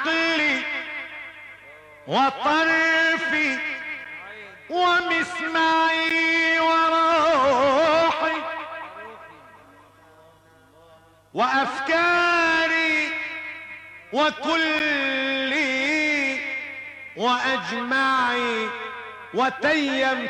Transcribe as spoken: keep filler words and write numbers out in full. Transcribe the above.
عقلي وطرفي ومسمعي وروحي وأفكاري وكلي وأجمعي وتيمت